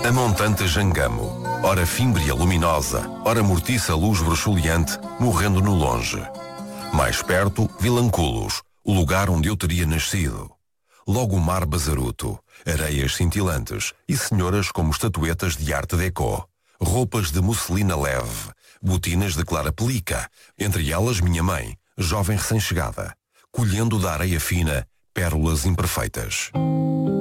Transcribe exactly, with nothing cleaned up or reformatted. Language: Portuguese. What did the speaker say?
A montante Jangamo, ora fímbria luminosa, ora mortiça luz bruxuleante, morrendo no longe. Mais perto, Vilanculos, o lugar onde eu teria nascido. Logo o mar bazaruto, areias cintilantes e senhoras como estatuetas de arte déco, roupas de musselina leve, botinas de clara pelica, entre elas minha mãe, jovem recém-chegada, colhendo da areia fina pérolas imperfeitas.